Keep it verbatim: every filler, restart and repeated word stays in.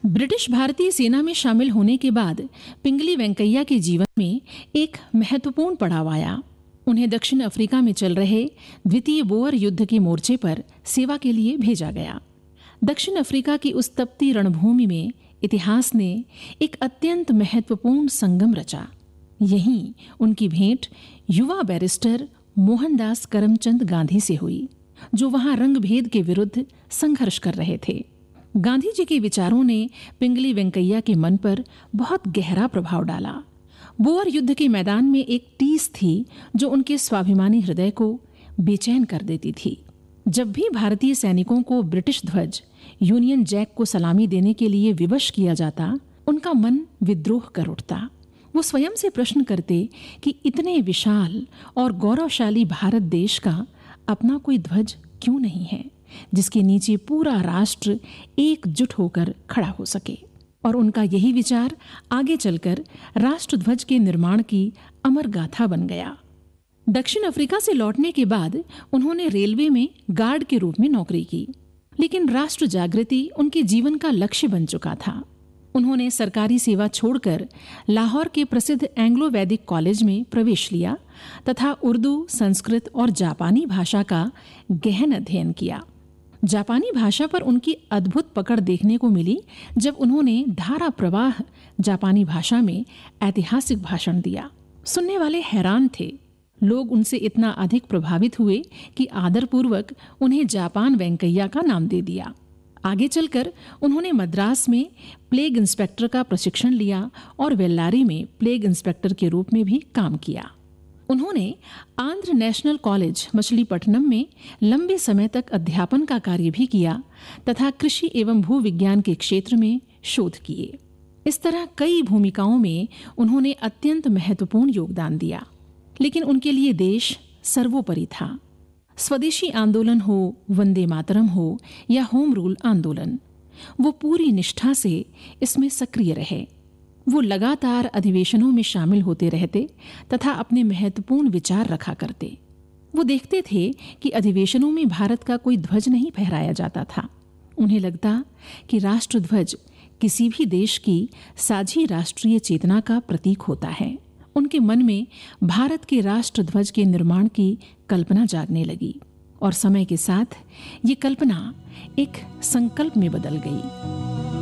British भारतीय सेना में शामिल होने के बाद पिंगली वेंकैया के जीवन में एक महत्वपूर्ण पड़ाव आया। उन्हें दक्षिण अफ्रीका में चल रहे द्वितीय बोअर युद्ध के मोर्चे पर सेवा के लिए भेजा गया। दक्षिण अफ्रीका की उस तपती रणभूमि में इतिहास ने एक अत्यंत महत्वपूर्ण संगम रचा। यहीं उनकी भेंट युवा बैरिस्टर मोहनदास करमचंद गांधी से हुई, जो वहां रंगभेद के विरुद्ध संघर्ष कर रहे थे। गांधी जी के विचारों ने पिंगली वेंकैया के मन पर बहुत गहरा प्रभाव डाला। बोअर युद्ध के मैदान में एक टीस थी जो उनके स्वाभिमानी हृदय को बेचैन कर देती थी। जब भी भारतीय सैनिकों को ब्रिटिश ध्वज यूनियन जैक को सलामी देने के लिए विवश किया जाता, उनका मन विद्रोह कर उठता। वो स्वयं से प्रश्न करते कि इतने विशाल और गौरवशाली भारत देश का अपना कोई ध्वज क्यों नहीं है, जिसके नीचे पूरा राष्ट्र एकजुट होकर खड़ा हो सके। और उनका यही विचार आगे चलकर राष्ट्रध्वज के निर्माण की अमर गाथा बन गया। दक्षिण अफ्रीका से लौटने के बाद उन्होंने रेलवे में गार्ड के रूप में नौकरी की, लेकिन राष्ट्र जागृति उनके जीवन का लक्ष्य बन चुका था। उन्होंने सरकारी सेवा छोड़कर लाहौर के प्रसिद्ध एंग्लो वैदिक कॉलेज में प्रवेश लिया तथा उर्दू, संस्कृत और जापानी भाषा का गहन अध्ययन किया। जापानी भाषा पर उनकी अद्भुत पकड़ देखने को मिली जब उन्होंने धारा प्रवाह जापानी भाषा में ऐतिहासिक भाषण दिया। सुनने वाले हैरान थे। लोग उनसे इतना अधिक प्रभावित हुए कि आदरपूर्वक उन्हें जापान वेंकैया का नाम दे दिया। आगे चलकर उन्होंने मद्रास में प्लेग इंस्पेक्टर का प्रशिक्षण लिया और वेल्लारी में प्लेग इंस्पेक्टर के रूप में भी काम किया। उन्होंने आंध्र नेशनल कॉलेज मछलीपट्टनम में लंबे समय तक अध्यापन का कार्य भी किया तथा कृषि एवं भूविज्ञान के क्षेत्र में शोध किए। इस तरह कई भूमिकाओं में उन्होंने अत्यंत महत्वपूर्ण योगदान दिया, लेकिन उनके लिए देश सर्वोपरि था। स्वदेशी आंदोलन हो, वंदे मातरम हो या होम रूल आंदोलन, वो पूरी निष्ठा से इसमें सक्रिय रहे। वो लगातार अधिवेशनों में शामिल होते रहते तथा अपने महत्वपूर्ण विचार रखा करते। वो देखते थे कि अधिवेशनों में भारत का कोई ध्वज नहीं फहराया जाता था। उन्हें लगता कि राष्ट्रध्वज किसी भी देश की साझी राष्ट्रीय चेतना का प्रतीक होता है। उनके मन में भारत के राष्ट्रध्वज के निर्माण की कल्पना जागने लगी और समय के साथ ये कल्पना एक संकल्प में बदल गई।